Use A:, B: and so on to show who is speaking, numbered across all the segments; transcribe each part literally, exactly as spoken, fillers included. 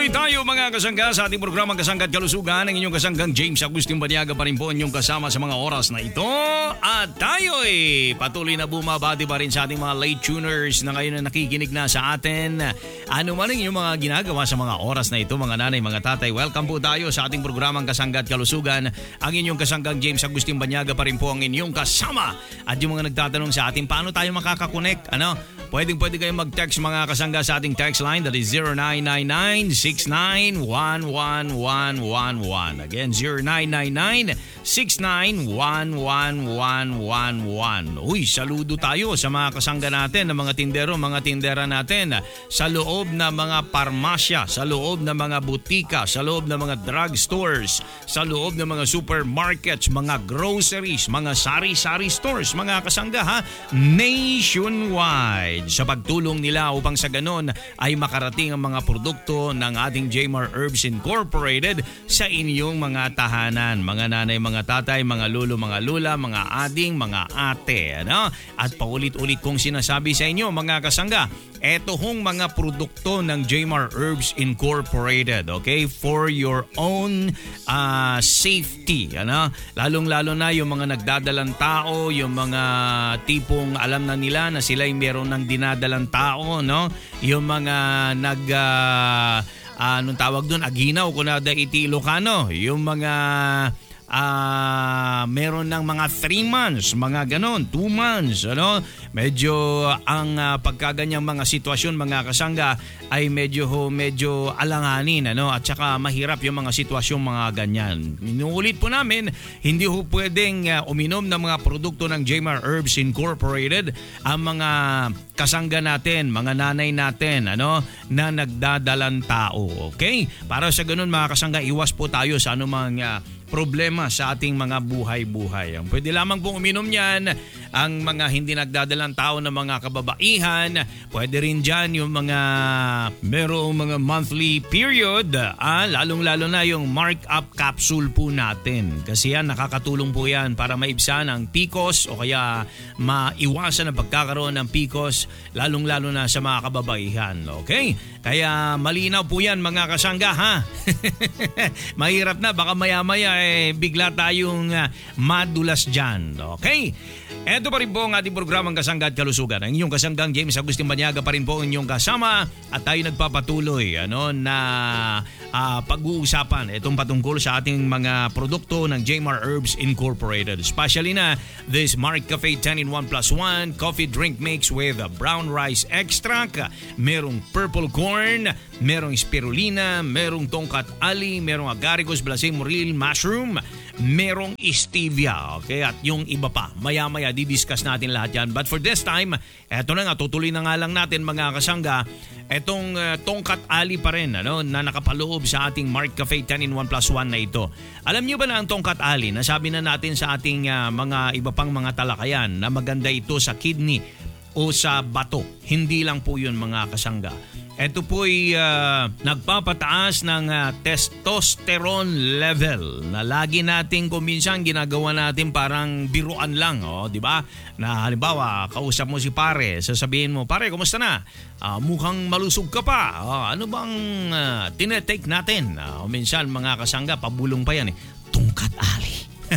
A: Tuloy tayo mga kasangga sa ating programang Kasangga't Kalusugan. Ang inyong kasanggang James Agustin Baniaga pa rin po inyong kasama sa mga oras na ito. At tayo eh, patuloy na bumabati pa rin sa ating mga late tuners na ngayon na nakikinig na sa atin. Ano man ang inyong mga ginagawa sa mga oras na ito, mga nanay, mga tatay, welcome po tayo sa ating programang Kasangga't Kalusugan. Ang inyong kasanggang James Agustin Baniaga pa rin po ang inyong kasama. At yung mga nagtatanong sa atin, paano tayo makakakonek? Ano? Pwedeng pwede kayong mag-text mga kasangga sa ating text line, that is zero nine nine nine six nine one one one one one. Again, zero nine nine nine six nine one one one one one. Uy, saludo tayo sa mga kasangga natin, ng mga tindero, mga tindera natin sa loob ng mga parmasya, sa loob ng mga butika, sa loob ng mga drugstores, sa loob ng mga supermarkets, mga groceries, mga sari-sari stores, mga kasangga ha, nationwide. Sa pagtulong nila upang sa ganon ay makarating ang mga produkto ng ating Jmar Herbs Incorporated sa inyong mga tahanan. Mga nanay, mga tatay, mga lolo, mga lula, mga ading, mga ate. Ano? At paulit-ulit kong sinasabi sa inyo mga kasangga, eto hong mga produkto ng Jmar Herbs Incorporated, okay? For your own uh, safety. Ano? Lalong-lalo na yung mga nagdadalang tao, yung mga tipong alam na nila na sila ay meron ng dinadalang tao, no? Yung mga nag uh, uh, anong tawag doon, aginaw kunada iti Ilocano, yung mga uh, meron ng mga three months, mga ganon, two months, ano? Medyo ang uh, pagkaganyang mga sitwasyon mga kasangga ay medyo medyo alanganin, ano? At saka mahirap yung mga sitwasyon mga ganyan. Inuulit po namin, hindi ho pwedeng uh, uminom ng mga produkto ng Jmar Herbs Incorporated ang mga kasangga natin, mga nanay natin, ano, na nagdadalang tao. Okay? Para sa ganun mga kasangga, iwas po tayo sa anumang uh, problema sa ating mga buhay-buhay. Ang pwede lamang pong uminom niyan ang mga hindi nagdadalang tao na mga kababaihan. Pwede rin dyan yung mga merong mga monthly period. Ah, lalong-lalo na yung mark-up capsule po natin. Kasi yan, nakakatulong po yan para maibsan ang P C O S o kaya maiwasan ang pagkakaroon ng P C O S, lalong-lalo na sa mga kababaihan. Okay? Kaya malinaw po yan mga kasangga ha. Mahirap na, baka maya-maya eh, bigla tayong uh, madulas dyan. Okay? Ito pa rin po ang ating programang Kasangga't Kalusugan. Ang inyong kasanggang James Agustin Baniaga pa rin po ang inyong kasama at tayo nagpapatuloy ano, na uh, pag-uusapan itong patungkol sa ating mga produkto ng Jmar Herbs Incorporated. Especially na this Mark Cafe ten in one plus one coffee drink mix with brown rice extract, merong purple corn, merong spirulina, merong tongkat ali, merong agaricus blacemoril mushroom, merong stevia, okay? At yung iba pa, maya-maya di-discuss natin lahat yan. But for this time, eto na nga, tutuloy na nga lang natin mga kasangga, etong uh, tongkat ali pa rin, ano, na nakapaloob sa ating Mark Cafe ten in one plus one na ito. Alam niyo ba na ang tongkat ali, nasabi na natin sa ating uh, mga iba pang mga talakayan na maganda ito sa kidney o sa bato. Hindi lang po yun mga kasangga. Ito po'y uh, nagpapataas ng uh, testosterone level na lagi natin kung minsan ginagawa natin parang biruan lang, oh, di ba? Na halimbawa, kausap mo si pare, sasabihin mo, pare, kumusta na? Uh, mukhang malusog ka pa. Uh, ano bang uh, tinetake natin? Uh, minsan mga kasangga, pabulong pa yan eh. Tungkat ali.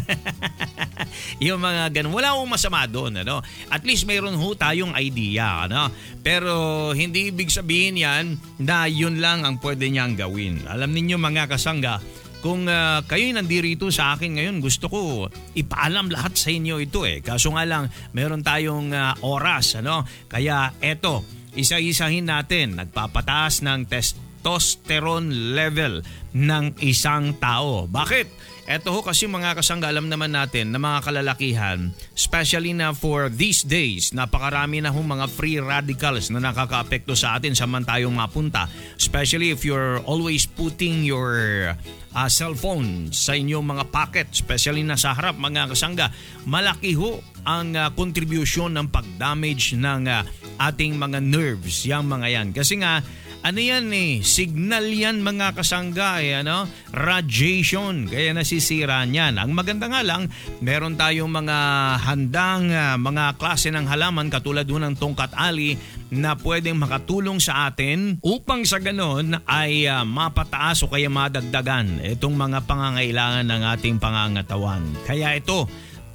A: Yung mga ganun, wala akong masama doon, ano? At least mayroon ho tayong idea, ano? Pero hindi ibig sabihin yan na yun lang ang pwede niyang gawin. Alam ninyo mga kasangga, kung uh, kayo nandirito sa akin ngayon, gusto ko ipaalam lahat sa inyo ito eh. Kaso nga lang, meron tayong uh, oras, ano? Kaya eto, isa-isahin natin, nagpapataas ng testosterone level ng isang tao. Bakit? Eto ho kasi mga kasangga, alam naman natin na mga kalalakihan, especially na for these days, napakarami na hong mga free radicals na nakaka-apekto sa atin sa man tayong mapunta. Especially if you're always putting your uh, cellphone sa inyong mga pocket, especially na sa harap mga kasangga, malaki ho ang uh, contribution ng pag-damage ng uh, ating mga nerves, yung mga yan. Kasi nga, ano yan eh, signal yan mga kasangga eh, ano? Radiation, kaya nasisira niyan. Ang maganda nga lang, meron tayong mga handang uh, mga klase ng halaman katulad doon ng tongkat ali na pwedeng makatulong sa atin upang sa ganon ay uh, mapataas o kaya madagdagan itong mga pangangailangan ng ating pangangatawan. Kaya ito,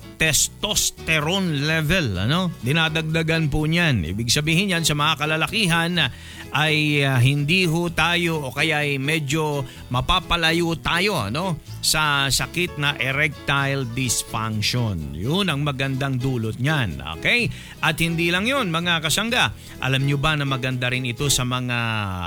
A: testosterone level, ano? Dinadagdagan po niyan. Ibig sabihin yan sa mga kalalakihan ay uh, hindi ho tayo o kaya ay medyo mapapalayo tayo, ano? Sa sakit na erectile dysfunction. Yun ang magandang dulot niyan. Okay? At hindi lang yun, mga kasangga. Alam nyo ba na maganda rin ito sa mga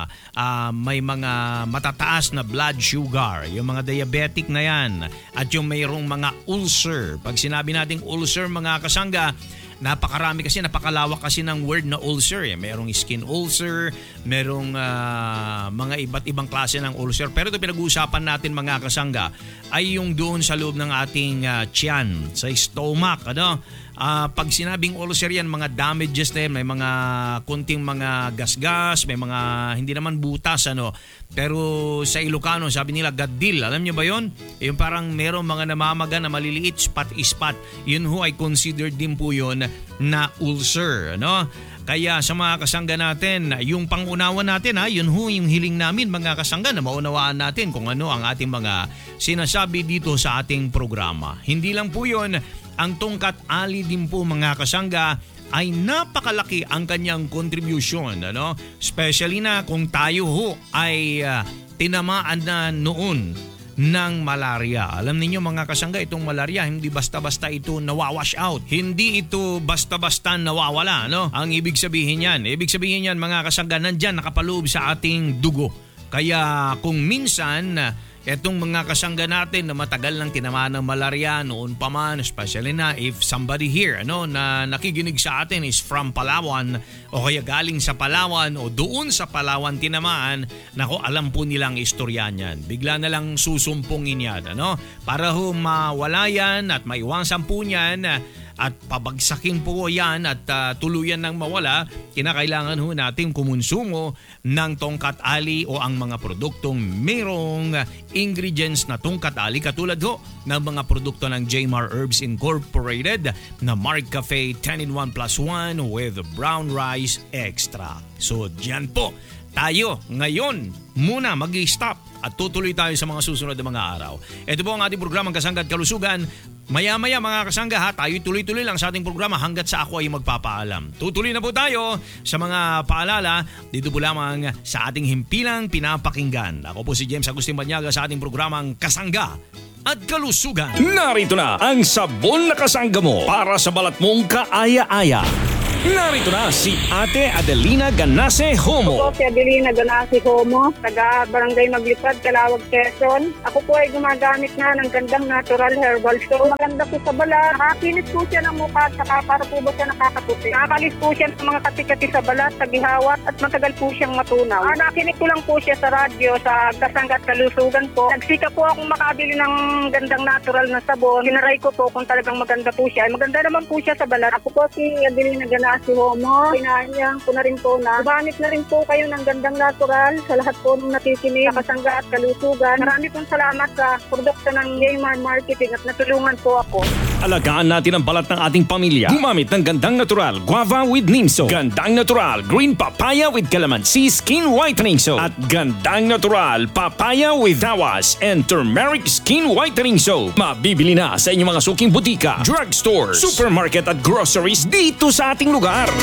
A: uh, may mga matataas na blood sugar, yung mga diabetic na yan, at yung mayroong mga ulcer. Pag sinabi nating ulcer, mga kasangga, napakarami kasi, napakalawak kasi ng word na ulcer. Eh. Merong skin ulcer, merong uh, mga iba't ibang klase ng ulcer. Pero ito pinag-uusapan natin, mga kasangga, ay yung doon sa loob ng ating uh, tiyan, sa stomach. Ano? Uh, pag sinabing ulcer yan, mga damages na yan, may mga kunting mga gasgas, may mga hindi naman butas, ano. Pero sa Ilocano, sabi nila gadil. Alam niyo ba yon? Yung parang merong mga namamaga na maliliit, spot-spot. Yun ho ay considered din po yun na ulcer, ano. Kaya sa mga kasangga natin, yung pangunawa natin, ha, yun ho yung hiling namin, mga kasangga, na maunawaan natin kung ano ang ating mga sinasabi dito sa ating programa. Hindi lang po yun, ang tungkat ali din po, mga kasangga, ay napakalaki ang kanyang contribution, ano? Especially na kung tayo ho ay uh, tinamaan na noon ng malaria. Alam niyo, mga kasangga, itong malaria hindi basta-basta ito nawawash out. Hindi ito basta-basta nawawala, no? Ang ibig sabihin niyan, ibig sabihin niyan, mga kasangga, nandyan nakapaloob sa ating dugo. Kaya kung minsan etong mga kasangga natin na matagal nang tinamaan ng malaria noon pa man, especially na if somebody here ano na nakikinig sa atin is from Palawan o kaya galing sa Palawan o doon sa Palawan tinamaan, nako, alam po nilang istorya niyan. Bigla na lang susumpungin yan, ano? Para ho mawala yan at maiwasan po niyan at pabagsakin po yan at uh, tuluyan ng mawala, kinakailangan ho natin kumonsumo ng tongkat ali o ang mga produktong mayroong ingredients na tongkat ali, katulad ho ng mga produkto ng J M A R Herbs Incorporated na Mark Cafe ten in one plus one with brown rice extra. So diyan po tayo ngayon muna mag-stop at tutuloy tayo sa mga susunod na mga araw. Ito po ang ating programang Kasangga at Kalusugan. Maya-maya, mga kasangga, ha, tayo tuloy-tuloy lang sa ating programa hanggat sa ako ay magpapaalam. Tutuloy na po tayo sa mga paalala dito po lamang sa ating himpilang pinapakinggan. Ako po si James Agustin Banyaga sa ating programang Kasangga at Kalusugan.
B: Narito na ang sabon na kasangga mo para sa balat mong kaaya-aya. Narito na si Ate Adelina Ganase Homo.
C: Ako po si Adelina Ganase Homo, taga Barangay Maglipad, Calawag, Quezon. Ako po ay gumagamit na ng gandang natural herbal soap. Maganda po sa balat, nakakinis po siya ng mukha at saka para po ba siya nakakatupi. Nakakalis po siya ng mga kati-kati sa balat, sa gihawat at matagal po siyang matunaw. Ah, nakinig ko lang po siya sa radyo sa Kasangga at Kalusugan po. Nagsika po akong makabili ng gandang natural na sabon. Tinaray ko po kung talagang maganda po siya. Maganda naman po siya sa balat. Ako po si Adelina Ganase si Homo, pinahanyang ko na rin po na gamit na rin po kayo ng gandang natural sa lahat po ng nakikinig sa Kasangga at Kalusugan. Marami pong salamat sa produkto ng J M A R Marketing at natulungan po ako.
B: Alagaan natin ang balat ng ating pamilya. Gumamit ng gandang natural guava with neem soap, gandang natural green papaya with calamansi skin whitening soap, at gandang natural papaya with tawas and turmeric skin whitening soap. Mabibili na sa inyong mga suking butika, drugstores, supermarket at groceries dito sa ating lugar.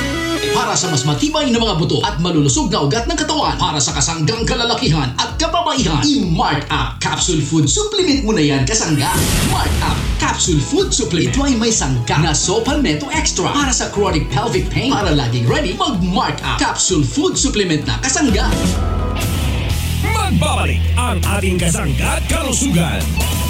D: Para sa mas matibay na mga buto at malulusog na ugat ng katawan, para sa kasanggang kalalakihan at kababaihan, i-Mark Up Capsule Food Supplement mo na yan, kasangga. Mark Up Capsule Food Supplement. Ito ay may sangka na Saw Palmetto Extra para sa chronic pelvic pain. Para laging ready, mag-Mark Up Capsule Food Supplement na, kasangga.
B: Magbabalik ang ating Kasangga at Kalusugan.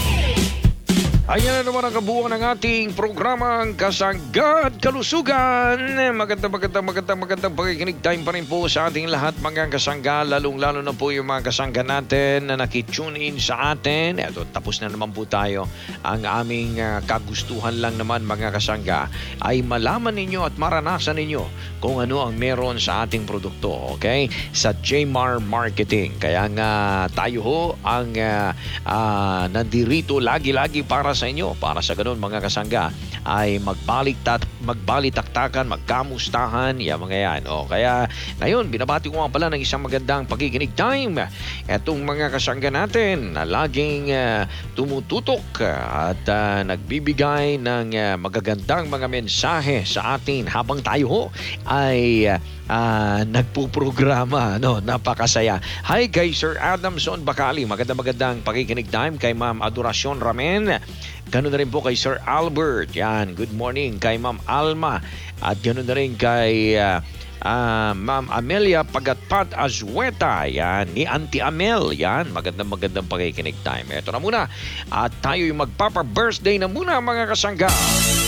E: Ayan na naman ang kabuuan ng ating programang Kasangga at Kalusugan. Magandang magandang magandang magandang pakikinig time pa rin po sa ating lahat, mga kasangga, lalong-lalo na po yung mga kasangga natin na nakitune in sa atin. Eto, tapos na naman po tayo. Ang aming uh, kagustuhan lang naman, mga kasangga, ay malaman ninyo at maranasan ninyo kung ano ang meron sa ating produkto, okay? Sa J M A R Marketing. Kaya nga tayo ho ang uh, uh, nandirito lagi-lagi para sa inyo. Para sa ganun, mga kasangga, ay magbalitat, magbalitaktakan, magkamustahan, yan mga yan. O, kaya ngayon, binabati ko nga pala ng isang magandang pakikinig time. Etong mga kasangga natin na laging uh, tumututok uh, at uh, nagbibigay ng uh, magagandang mga mensahe sa atin habang tayo ho ay uh, uh, nagpuprograma. No, napakasaya. Hi kay Sir Adamson Bacali. Magandang magandang pakikinig time kay Ma'am Adoracion Ramen. Ganun na rin po kay Sir Albert. Yan, good morning kay Ma'am Alma. At ganun na rin kay uh, uh, Ma'am Amelia Pagatpat Azueta. Yan, ni Auntie Amel. Yan, magandang magandang pakikinig time. Ito na muna. At tayo yung magpapa-birthday na muna mga kasangga.